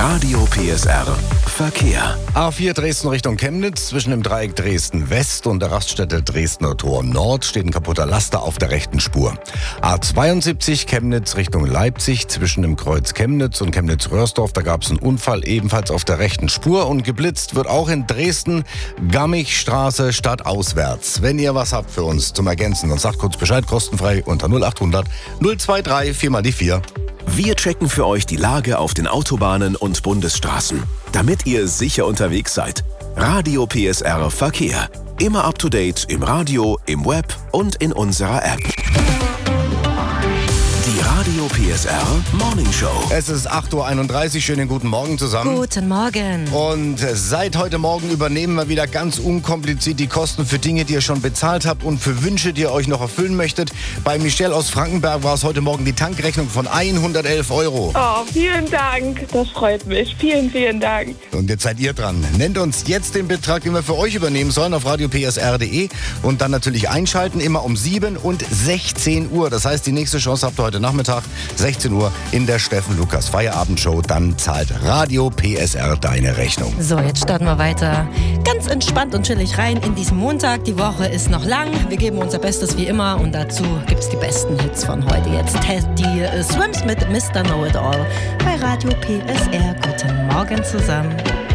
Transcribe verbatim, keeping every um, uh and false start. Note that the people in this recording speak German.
Radio P S R Verkehr. A vier Dresden Richtung Chemnitz. Zwischen dem Dreieck Dresden West und der Raststätte Dresdner Tor Nord steht ein kaputter Laster auf der rechten Spur. A zweiundsiebzig Chemnitz Richtung Leipzig. Zwischen dem Kreuz Chemnitz und Chemnitz-Röhrsdorf, da gab es einen Unfall, ebenfalls auf der rechten Spur. Und geblitzt wird auch in Dresden, Gammigstraße stadtauswärts. Wenn ihr was habt für uns zum Ergänzen, dann sagt kurz Bescheid, kostenfrei unter null acht hundert null zwei drei vier mal die vier. Wir checken für euch die Lage auf den Autobahnen und Bundesstraßen, damit ihr sicher unterwegs seid. Radio P S R Verkehr. Immer up to date im Radio, im Web und in unserer App. Die Radio P S R Morning Show. Es ist acht Uhr einunddreißig. Schönen guten Morgen zusammen. Guten Morgen. Und seit heute Morgen übernehmen wir wieder ganz unkompliziert die Kosten für Dinge, die ihr schon bezahlt habt und für Wünsche, die ihr euch noch erfüllen möchtet. Bei Michelle aus Frankenberg war es heute Morgen die Tankrechnung von hundertelf Euro. Oh, vielen Dank. Das freut mich. Vielen, vielen Dank. Und jetzt seid ihr dran. Nennt uns jetzt den Betrag, den wir für euch übernehmen sollen, auf radio p s r punkt d e und dann natürlich einschalten, immer um sieben und sechzehn Uhr. Das heißt, die nächste Chance habt ihr heute Nachmittag, sechzehn Uhr, in der Steffen-Lukas-Feierabendshow. Dann zahlt Radio P S R deine Rechnung. So, jetzt starten wir weiter. Ganz entspannt und chillig rein in diesen Montag. Die Woche ist noch lang. Wir geben unser Bestes wie immer und dazu gibt's die besten Hits von heute. Jetzt die äh, Swims mit Mister Know-It-All bei Radio P S R. Guten Morgen zusammen.